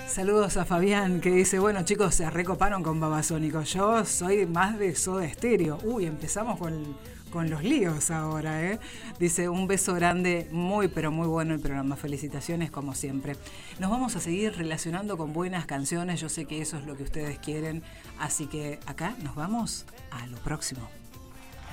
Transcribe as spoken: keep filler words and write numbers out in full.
Saludos a Fabián, que dice, bueno chicos, se recoparon con Babasónicos. Yo soy más de Soda Stereo. Uy, empezamos con, con los líos ahora, ¿eh? Dice, un beso grande, muy pero muy bueno el programa. Felicitaciones como siempre. Nos vamos a seguir relacionando con buenas canciones. Yo sé que eso es lo que ustedes quieren. Así que acá nos vamos a lo próximo.